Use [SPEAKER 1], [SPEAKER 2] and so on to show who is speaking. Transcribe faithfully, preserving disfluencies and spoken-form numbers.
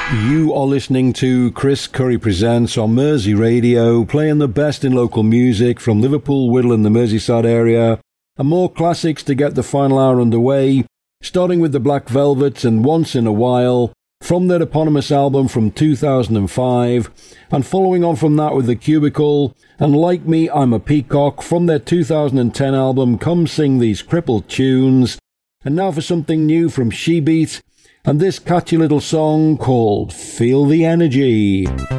[SPEAKER 1] You are listening to Chris Curry Presents on Mersey Radio, playing the best in local music from Liverpool, Whittle and the Merseyside area, and more classics to get the final hour underway, starting with the Black Velvets and Once in a While, from their eponymous album from two thousand five, and following on from that with The Cubicle, and Like Me, I'm a Peacock, from their two thousand ten album Come Sing These Crippled Tunes, and now for something new from She Beat, and this catchy little song called Feel the Energy.